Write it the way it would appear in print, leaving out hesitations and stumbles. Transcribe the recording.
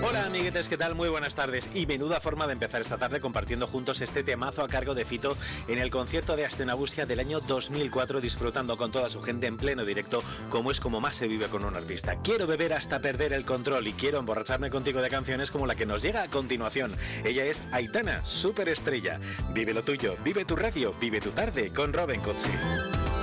Hola amiguetes, ¿qué tal? Muy buenas tardes y menuda forma de empezar esta tarde compartiendo juntos este temazo a cargo de Fito en el concierto de Astenabusia del año 2004, disfrutando con toda su gente en pleno directo, como es como más se vive con un artista. Quiero beber hasta perder el control y quiero emborracharme contigo de canciones como la que nos llega a continuación. Ella es Aitana, superestrella. Vive lo tuyo, vive tu radio, vive tu tarde con Robin Cozzi.